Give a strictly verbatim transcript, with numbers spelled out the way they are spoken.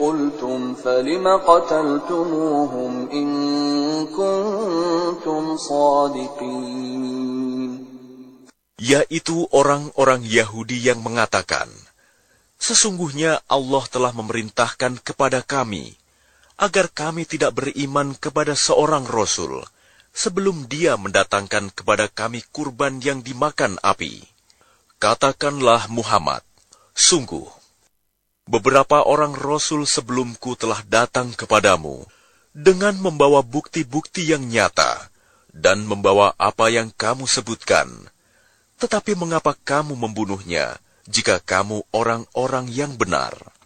قُلْتُمْ فَلِمَ قَتَلْتُمُوهُمْ إِن كُنتُمْ صَادِقِينَ. Yaitu orang-orang Yahudi yang mengatakan, sesungguhnya Allah telah memerintahkan kepada kami agar kami tidak beriman kepada seorang Rasul sebelum dia mendatangkan kepada kami kurban yang dimakan api. Katakanlah Muhammad, sungguh, beberapa orang Rasul sebelumku telah datang kepadamu dengan membawa bukti-bukti yang nyata dan membawa apa yang kamu sebutkan. Tetapi mengapa kamu membunuhnya jika kamu orang-orang yang benar?